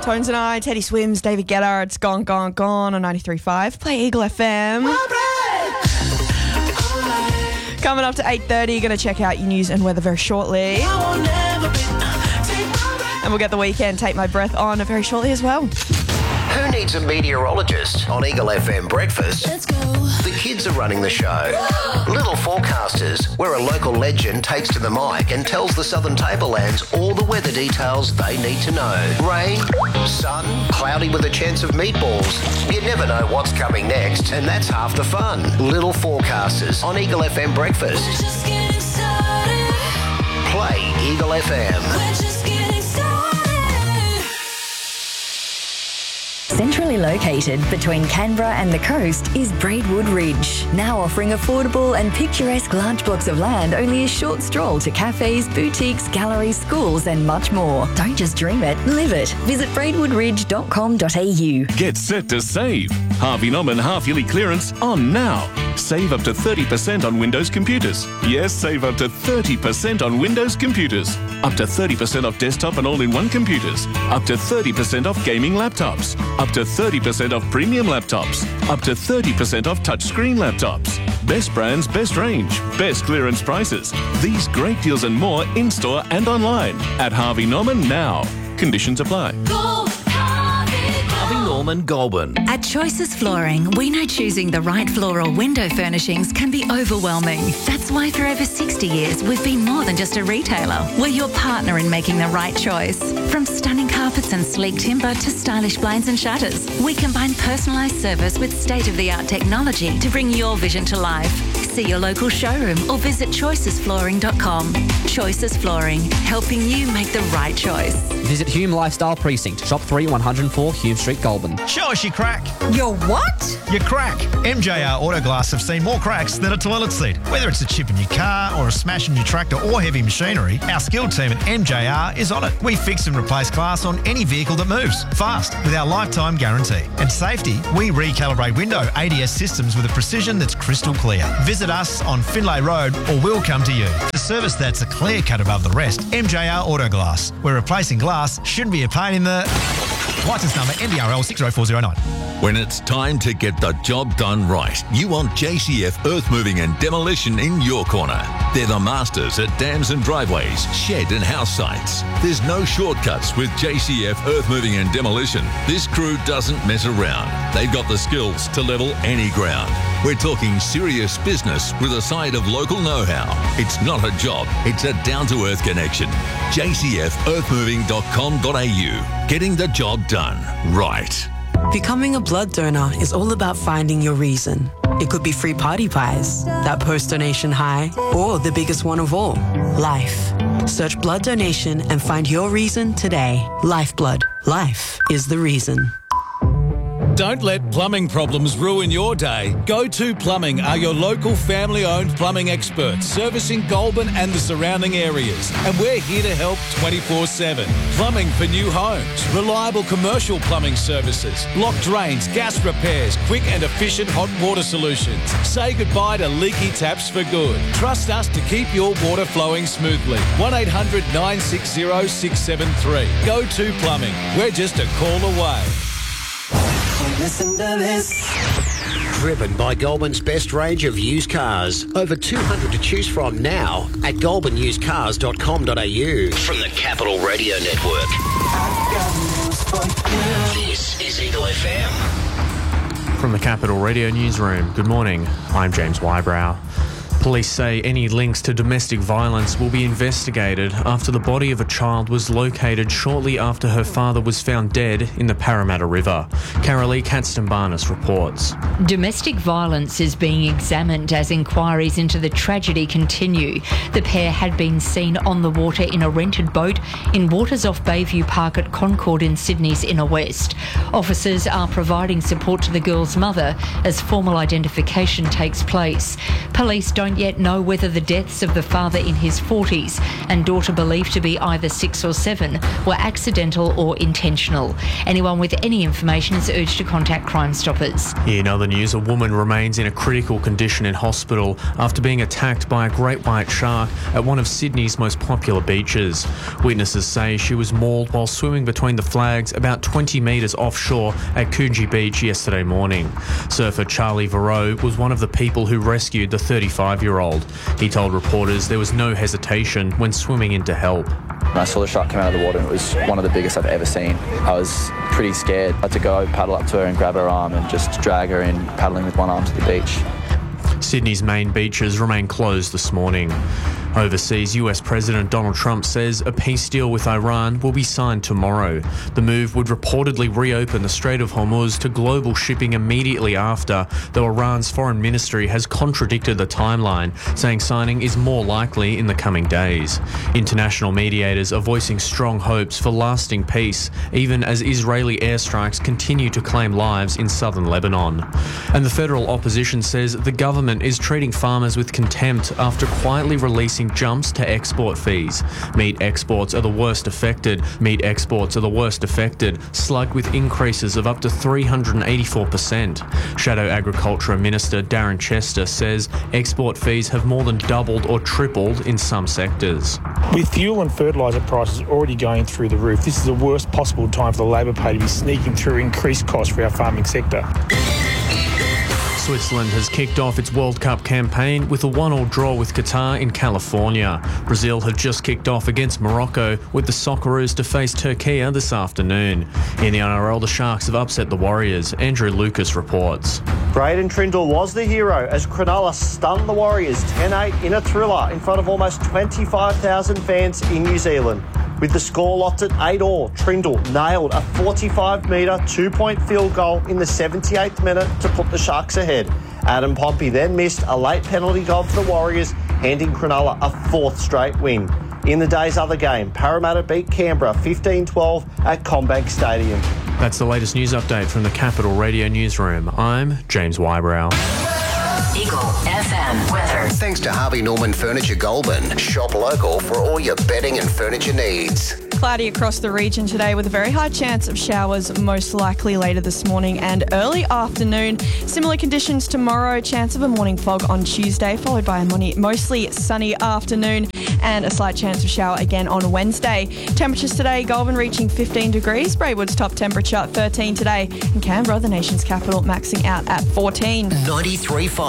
Tones and I, Teddy Swims, David Guetta, it's Gone, Gone, Gone on 93.5. Play Eagle FM. Coming up to 8:30, you're going to check out your news and weather very shortly. And we'll get the weekend, Take My Breath on very shortly as well. Who needs a meteorologist on Eagle FM Breakfast? Let's go. The kids are running the show. Little Forecasters, where a local legend takes to the mic and tells the Southern Tablelands all the weather details they need to know. Rain, sun, cloudy with a chance of meatballs. You never know what's coming next, and that's half the fun. Little Forecasters on Eagle FM Breakfast. We're just getting started. Play Eagle FM. We're just getting started. Centrally located between Canberra and the coast is Braidwood Ridge, now offering affordable and picturesque large blocks of land only a short stroll to cafes, boutiques, galleries, schools and much more. Don't just dream it, live it. Visit braidwoodridge.com.au. Get set to save. Harvey Norman half-yearly clearance on now. Save up to 30% on Windows computers. Yes, save up to 30% on Windows computers. Up to 30% off desktop and all-in-one computers. Up to 30% off gaming laptops. Up to 30% off premium laptops. Up to 30% off touchscreen laptops. Best brands, best range, best clearance prices. These great deals and more in-store and online at Harvey Norman now. Conditions apply. Go, Harvey Norman Goulburn. At Choices Flooring, we know choosing the right floral window furnishings can be overwhelming. That's why for over 60 years, we've been more than just a retailer. We're your partner in making the right choice. From stunning carpets and sleek timber to stylish blinds and shutters, we combine personalised service with state-of-the-art technology to bring your vision to life. See your local showroom or visit choicesflooring.com. Choices Flooring, helping you make the right choice. Visit Hume Lifestyle Precinct, Shop 3, 104 Hume Street, Goulburn. Show us your crack. Your what? Your crack. MJR Autoglass have seen more cracks than a toilet seat. Whether it's a chip in your car or a smash in your tractor or heavy machinery, our skilled team at MJR is on it. We fix and replace glass on any vehicle that moves, fast, with our lifetime guarantee. And safety, we recalibrate window ADS systems with a precision that's crystal clear. Visit us on Finlay Road or we'll come to you. For service that's a clear cut above the rest, MJR Autoglass, where replacing glass shouldn't be a pain in the... Licence number MBRL 60409. When it's time to get the job done right, you want JCF Earth Moving and Demolition in your corner. They're the masters at dams and driveways, shed and house sites. There's no shortcuts with JCF Earth Moving and Demolition. This crew doesn't mess around. They've got the skills to level any ground. We're talking serious business with a side of local know-how. It's not a job, it's a down-to-earth connection. jcfearthmoving.com.au. Getting the job done right. Becoming a blood donor is all about finding your reason. It could be free party pies, that post-donation high, or the biggest one of all, life. Search blood donation and find your reason today. Lifeblood. Life is the reason. Don't let plumbing problems ruin your day. Go2 Plumbing are your local family-owned plumbing experts, servicing Goulburn and the surrounding areas. And we're here to help 24/7. Plumbing for new homes, reliable commercial plumbing services, block drains, gas repairs, quick and efficient hot water solutions. Say goodbye to leaky taps for good. Trust us to keep your water flowing smoothly. 1800 960 673. Go2 Plumbing. We're just a call away. Listen to this. Driven by Goulburn's best range of used cars. Over 200 to choose from now at goulburnusedcars.com.au. From the Capital Radio Network. This is Eagle FM. From the Capital Radio Newsroom, good morning. I'm James Wybrow. Police say any links to domestic violence will be investigated after the body of a child was located shortly after her father was found dead in the Parramatta River. Carolee Catston-Barnes reports. Domestic violence is being examined as inquiries into the tragedy continue. The pair had been seen on the water in a rented boat in waters off Bayview Park at Concord in Sydney's Inner West. Officers are providing support to the girl's mother as formal identification takes place. Police don't don't yet know whether the deaths of the father in his 40s and daughter believed to be either 6 or 7 were accidental or intentional. Anyone with any information is urged to contact Crime Stoppers. In other news, a woman remains in a critical condition in hospital after being attacked by a great white shark at one of Sydney's most popular beaches. Witnesses say she was mauled while swimming between the flags about 20 metres offshore at Coogee Beach yesterday morning. Surfer Charlie Varro was one of the people who rescued the 35-year-old. He told reporters there was no hesitation when swimming in to help. When I saw the shark come out of the water, it was one of the biggest I've ever seen. I was pretty scared. I had to go paddle up to her and grab her arm and just drag her in, paddling with one arm to the beach. Sydney's main beaches remain closed this morning. Overseas, US President Donald Trump says a peace deal with Iran will be signed tomorrow. The move would reportedly reopen the Strait of Hormuz to global shipping immediately after, though Iran's foreign ministry has contradicted the timeline, saying signing is more likely in the coming days. International mediators are voicing strong hopes for lasting peace, even as Israeli airstrikes continue to claim lives in southern Lebanon. And the federal opposition says the government is treating farmers with contempt after quietly releasing jumps to export fees. Meat exports are the worst affected, slugged with increases of up to 384%. Shadow Agriculture Minister Darren Chester says export fees have more than doubled or tripled in some sectors. With fuel and fertiliser prices already going through the roof, this is the worst possible time for the Labor Party to be sneaking through increased costs for our farming sector. Switzerland has kicked off its World Cup campaign with a 1-1 draw with Qatar in California. Brazil have just kicked off against Morocco, with the Socceroos to face Turkey this afternoon. In the NRL, the Sharks have upset the Warriors. Andrew Lucas reports. Braden Trindle was the hero as Cronulla stunned the Warriors 10-8 in a thriller in front of almost 25,000 fans in New Zealand. With the score locked at 8-8, Trindle nailed a 45-metre two-point field goal in the 78th minute to put the Sharks ahead. Adam Pompey then missed a late penalty goal for the Warriors, handing Cronulla a 4th straight win. In the day's other game, Parramatta beat Canberra 15-12 at CommBank Stadium. That's the latest news update from the Capital Radio Newsroom. I'm James Wybrow. Eagle FM weather. Thanks to Harvey Norman Furniture Goulburn. Shop local for all your bedding and furniture needs. Cloudy across the region today with a very high chance of showers, most likely later this morning and early afternoon. Similar conditions tomorrow, chance of a morning fog on Tuesday, followed by a mostly sunny afternoon and a slight chance of shower again on Wednesday. Temperatures today, Goulburn reaching 15 degrees, Braidwood's top temperature 13 today, and Canberra, the nation's capital, maxing out at 14. 93.5